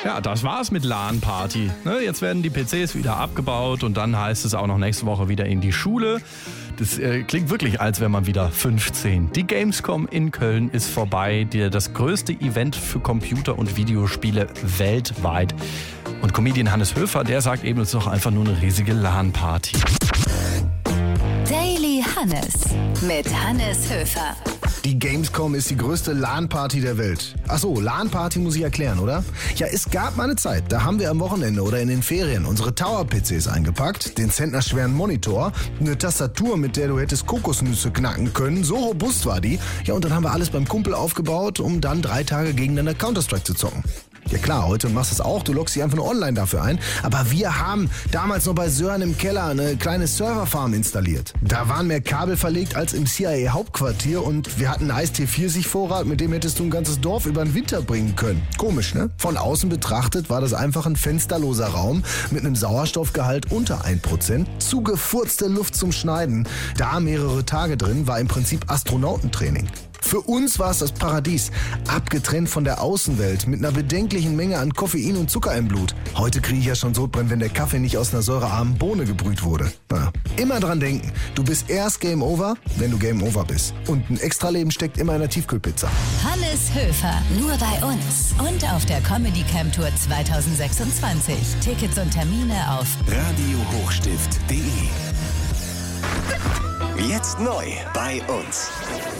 Ja, das war's mit LAN-Party. Jetzt werden die PCs wieder abgebaut und dann heißt es auch noch nächste Woche wieder in die Schule. Das klingt wirklich, als wäre man wieder 15. Die Gamescom in Köln ist vorbei. Das größte Event für Computer- und Videospiele weltweit. Und Comedian Hannes Höfer, der sagt eben, es ist doch einfach nur eine riesige LAN-Party. Daily Hannes mit Hannes Höfer. Die Gamescom ist die größte LAN-Party der Welt. Achso, LAN-Party muss ich erklären, oder? Ja, es gab mal eine Zeit, da haben wir am Wochenende oder in den Ferien unsere Tower-PCs eingepackt, den zentnerschweren Monitor, eine Tastatur, mit der du hättest Kokosnüsse knacken können, so robust war die. Ja, und dann haben wir alles beim Kumpel aufgebaut, um dann 3 Tage gegeneinander Counter-Strike zu zocken. Ja klar, heute machst du es auch, du loggst dich einfach nur online dafür ein. Aber wir haben damals noch bei Sören im Keller eine kleine Serverfarm installiert. Da waren mehr Kabel verlegt als im CIA-Hauptquartier und wir hatten einen Eistee-Pfirsich-Vorrat, mit dem hättest du ein ganzes Dorf über den Winter bringen können. Komisch, ne? Von außen betrachtet war das einfach ein fensterloser Raum mit einem Sauerstoffgehalt unter 1%, zugefurzte Luft zum Schneiden. Da mehrere Tage drin war im Prinzip Astronautentraining. Für uns war es das Paradies, abgetrennt von der Außenwelt, mit einer bedenklichen Menge an Koffein und Zucker im Blut. Heute kriege ich ja schon Sodbrennen, wenn der Kaffee nicht aus einer säurearmen Bohne gebrüht wurde. Na, immer dran denken, du bist erst Game Over, wenn du Game Over bist. Und ein Extraleben steckt immer in der Tiefkühlpizza. Hannes Höfer, nur bei uns und auf der Comedy Camp Tour 2026. Tickets und Termine auf radiohochstift.de. Jetzt neu bei uns.